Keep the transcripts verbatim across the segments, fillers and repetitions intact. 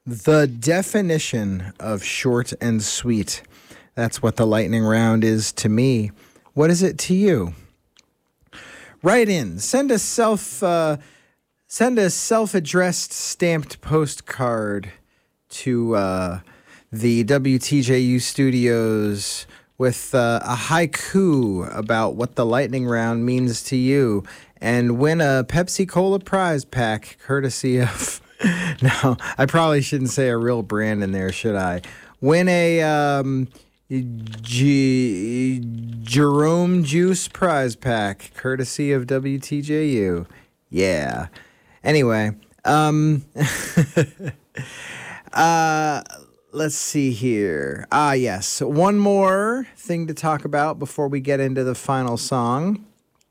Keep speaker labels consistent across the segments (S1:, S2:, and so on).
S1: The definition of short and sweet. That's what the lightning round is to me. What is it to you? Write in. Send a self uh, send a self-addressed stamped postcard to uh, the W T J U studios with uh, a haiku about what the lightning round means to you, and win a Pepsi Cola prize pack courtesy of... No, I probably shouldn't say a real brand in there, should I? Win a um, G- Jerome Juice prize pack courtesy of W T J U. Yeah. Anyway, um, uh, let's see here. Ah, yes. One more thing to talk about before we get into the final song.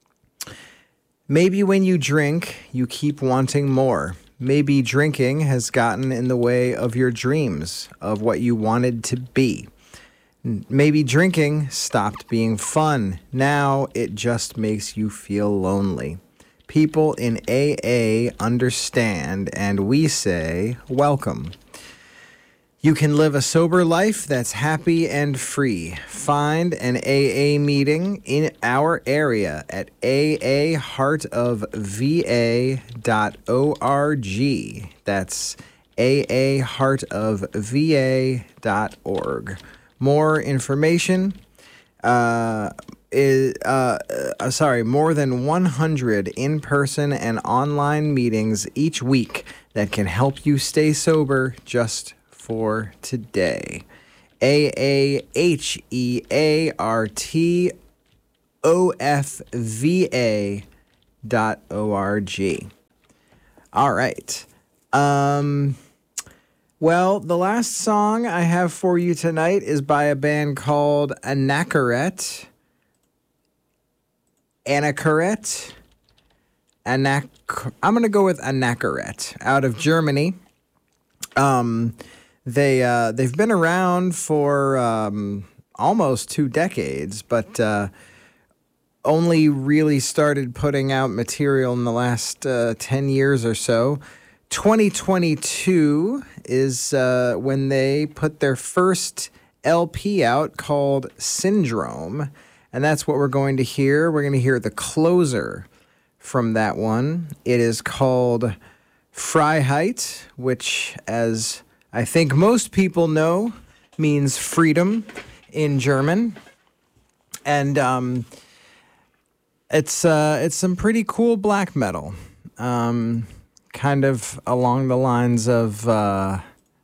S1: Maybe when you drink, you keep wanting more. Maybe drinking has gotten in the way of your dreams, of what you wanted to be. Maybe drinking stopped being fun. Now it just makes you feel lonely. People in A A understand, and we say, welcome. You can live a sober life that's happy and free. Find an A A meeting in our area at a a heart of v a dot org. That's a a heart of v a dot org. More information uh, is, uh, uh, sorry, more than one hundred in-person and online meetings each week that can help you stay sober just for today. A A H E A R T O F V A dot O R G. All right. Um, well, the last song I have for you tonight is by a band called Anacaret. Anacaret? Anac- I'm going to go with Anacaret out of Germany. Um... They, uh, they've been around for um, almost two decades, but uh, only really started putting out material in the last uh, ten years or so. twenty twenty-two is uh, when they put their first L P out called Syndrome, and that's what we're going to hear. We're going to hear the closer from that one. It is called Freiheit, which, as I think most people know, means freedom in German. And um, it's uh, it's some pretty cool black metal. Um, kind of along the lines of, uh,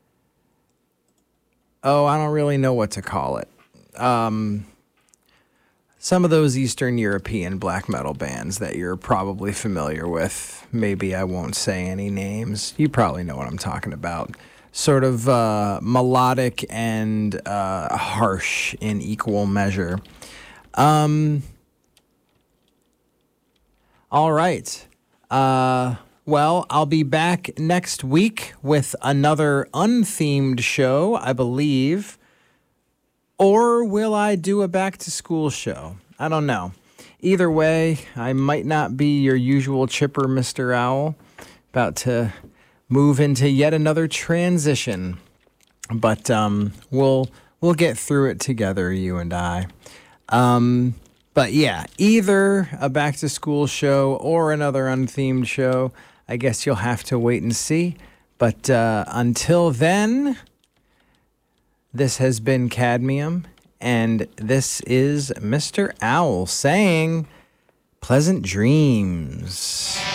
S1: oh, I don't really know what to call it. Um, some of those Eastern European black metal bands that you're probably familiar with. Maybe I won't say any names. You probably know what I'm talking about. Sort of uh, melodic and uh, harsh in equal measure. Um, all right. Uh, well, I'll be back next week with another unthemed show, I believe. Or will I do a back-to-school show? I don't know. Either way, I might not be your usual chipper Mister Owl. About to move into yet another transition, but um, we'll we'll get through it together, you and I. Um, but yeah, either a back to school show or another unthemed show. I guess you'll have to wait and see. But uh, until then, this has been Cadmium, and this is Mister Owl saying pleasant dreams.